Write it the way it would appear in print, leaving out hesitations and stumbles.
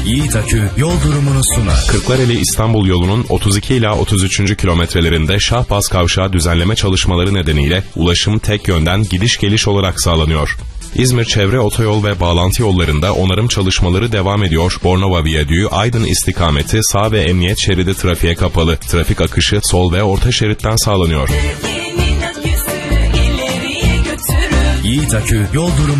Yiğit Akü yol durumunu sunar. Kırklareli İstanbul yolunun 32 ila 33. kilometrelerinde Şahbaz Kavşağı düzenleme çalışmaları nedeniyle ulaşım tek yönden gidiş geliş olarak sağlanıyor. İzmir çevre otoyol ve bağlantı yollarında onarım çalışmaları devam ediyor. Bornova Viyadüğü Aydın istikameti sağ ve emniyet şeridi trafiğe kapalı. Trafik akışı sol ve orta şeritten sağlanıyor. Yiğit Akü yol durumu